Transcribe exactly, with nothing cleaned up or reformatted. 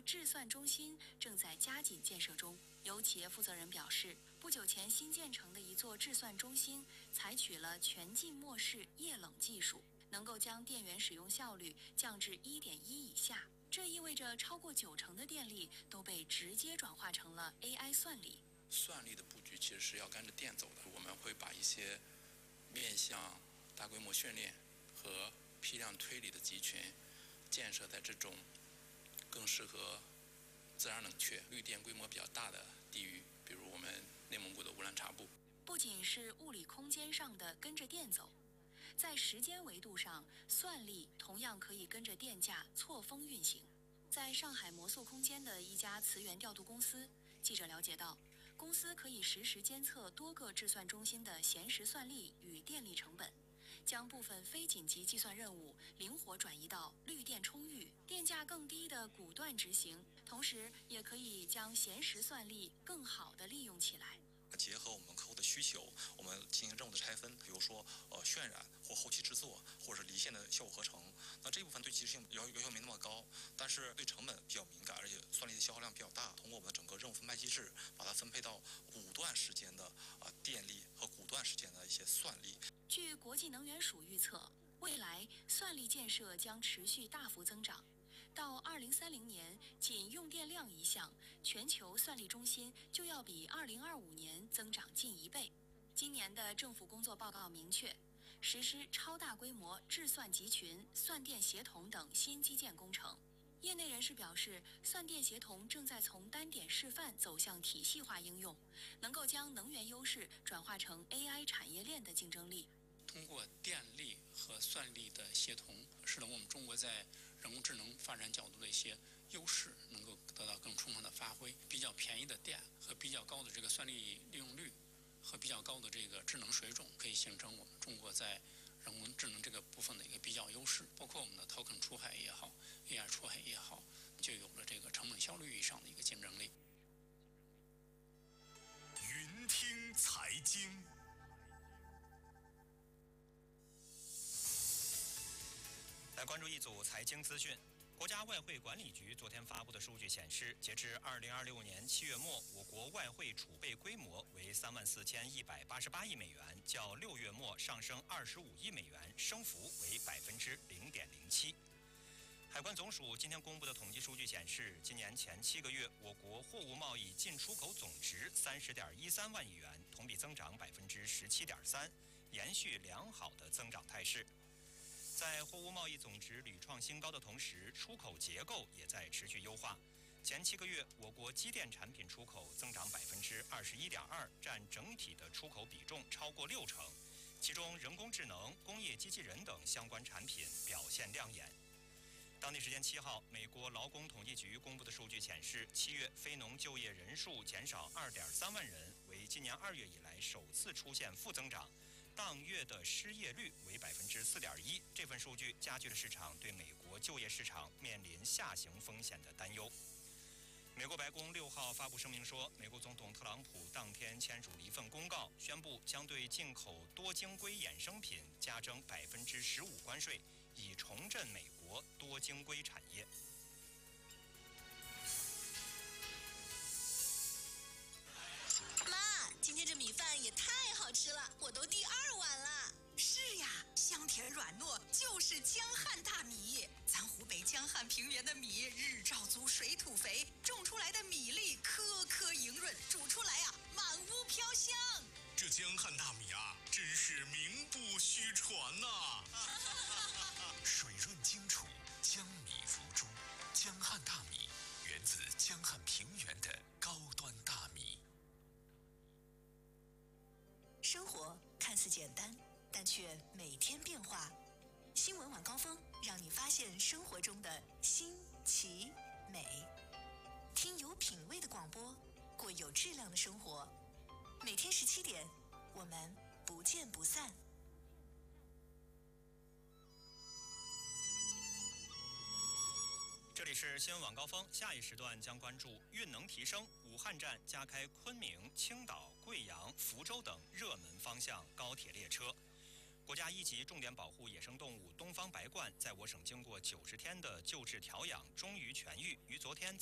制算中心正在加紧建设中。有企业负责人表示，不久前新建成的一座制算中心采取了全浸没式液冷技术，能够将电源使用效率降至 一点一 以下。这意味着超过九成的电力都被直接转化成了 A I 算力。 算力的布局其实是要跟着电走的，我们会把一些面向大规模训练和批量推理的集群建设在这种更适合自然冷却、绿电规模比较大的地域，比如我们内蒙古的乌兰察布。 不仅是物理空间上的跟着电走，在时间维度上，算力同样可以跟着电价错峰运行。在上海魔素空间的一家磁源调度公司，记者了解到，公司可以实时监测多个制算中心的闲时算力与电力成本，将部分非紧急计算任务灵活转移到绿电充裕、电价更低的谷段执行，同时也可以将闲时算力更好地利用起来。 结合我们客户的需求，我们进行任务的拆分，比如说呃渲染或后期制作，或者是离线的效果合成。那这部分对及时性要要求没那么高，但是对成本比较敏感，而且算力的消耗量比较大。通过我们的整个任务分派机制，把它分配到谷段时间的啊、呃、电力和谷段时间的一些算力。 据国际能源署预测，未来算力建设将持续大幅增长。到二零三零年，仅用电量一项，全球算力中心就要比二零二五年增长近一倍。今年的政府工作报告明确，实施超大规模制算集群、算电协同等新基建工程。业内人士表示，算电协同正在从单点示范走向体系化应用，能够将能源优势转化成 A I 产业链的竞争力。 通过电力和算力的协同，使得我们中国在人工智能发展角度的一些优势能够得到更充分的发挥。比较便宜的电和比较高的这个算力利用率和比较高的这个智能水准，可以形成我们中国在人工智能这个部分的一个比较优势。包括我们的 token 出海也好 ，A I 出海也好，就有了这个成本效率以上的一个竞争力。 云听财经。 来关注一组财经资讯。国家外汇管理局昨天发布的数据显示，截至二零二六年七月末，我国外汇储备规模为三万四千一百八十八亿美元，较六月末上升二十五亿美元，升幅为百分之零点零七。海关总署今天公布的统计数据显示，今年前七个月，我国货物贸易进出口总值三十点一三万亿元，同比增长百分之十七点三，延续良好的增长态势。在货物贸易总值屡创新高的同时，出口结构也在持续优化。前七个月，我国机电产品出口增长百分之二十一点二，占整体的出口比重超过六成。其中，人工智能、工业机器人等相关产品表现亮眼。当地时间七号，美国劳工统计局公布的数据显示，七月非农就业人数减少二点三万人，为今年二月以来首次出现负增长。当月的失业率为百分之四点一，这份数据加剧了市场对美国就业市场面临下行风险的担忧。美国白宫六号发布声明说，美国总统特朗普当天签署了一份公告，宣布将对进口多晶硅衍生品加征百分之十五关税，以重振美国多晶硅产业。 妈，今天这米饭也太好吃了，我都第二碗了。 是呀，香甜软糯，就是江汉大米。咱湖北江汉平原的米，日照足，水土肥，种出来的米粒颗颗莹润，煮出来呀、啊，满屋飘香。 这江汉大米啊，真是名不虚传呐、啊！水润精楚，江米如珠。江汉大米源自江汉平原的高端大米。 生活看似简单，但却每天变化。新闻晚高峰让你发现生活中的新奇美，听有品味的广播，过有质量的生活。每天十七点，我们不见不散。 这里是新闻晚高峰，下一时段将关注运能提升，武汉站加开昆明、青岛、贵阳、福州等热门方向高铁列车。国家一级重点保护野生动物东方白鹳在我省经过九十天的救治调养，终于痊愈，于昨天